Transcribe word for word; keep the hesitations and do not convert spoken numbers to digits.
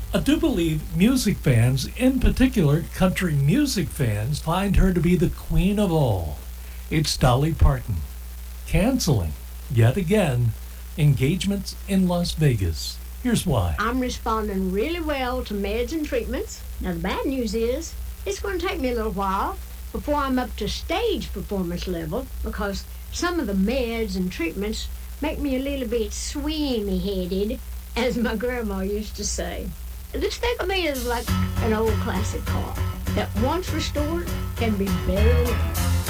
I do believe music fans, in particular country music fans, find her to be the queen of all. It's Dolly Parton, canceling, yet again, engagements in Las Vegas. Here's why. I'm responding really well to meds and treatments. Now, the bad news is, it's going to take me a little while before I'm up to stage performance level because some of the meds and treatments make me a little bit swimmy-headed, as my grandma used to say. Just think of me as like an old classic car that once restored can be better than ever.